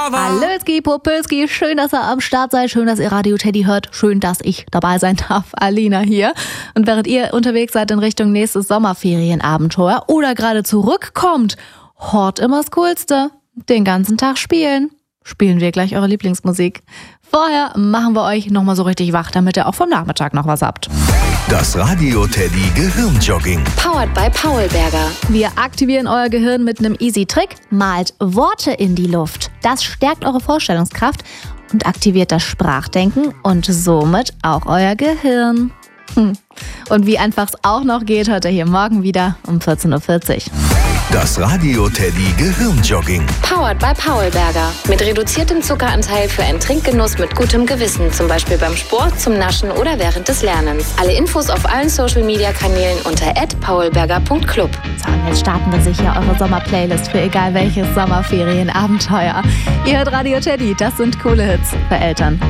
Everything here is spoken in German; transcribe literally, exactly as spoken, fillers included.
Hallöski, Popelski, schön, dass ihr am Start seid, schön, dass ihr Radio Teddy hört, schön, dass ich dabei sein darf. Alina hier. Und während ihr unterwegs seid in Richtung nächstes Sommerferienabenteuer oder gerade zurückkommt, hort immer das Coolste. Den ganzen Tag spielen. Spielen wir gleich eure Lieblingsmusik. Vorher machen wir euch nochmal so richtig wach, damit ihr auch vom Nachmittag noch was habt. Das Radio Teddy Gehirnjogging. Powered by Paulberger. Wir aktivieren euer Gehirn mit einem easy Trick. Malt Worte in die Luft. Das stärkt eure Vorstellungskraft und aktiviert das Sprachdenken und somit auch euer Gehirn. Hm. Und wie einfach es auch noch geht, hört ihr hier morgen wieder um vierzehn Uhr vierzig. Das Radio Teddy Gehirnjogging. Powered by Paulberger. Mit reduziertem Zuckeranteil für einen Trinkgenuss mit gutem Gewissen. Zum Beispiel beim Sport, zum Naschen oder während des Lernens. Alle Infos auf allen Social-Media-Kanälen unter at paulberger punkt club. So, und jetzt starten wir sicher eure Sommerplaylist für egal welches Sommerferienabenteuer. Ihr hört Radio Teddy, das sind coole Hits für Eltern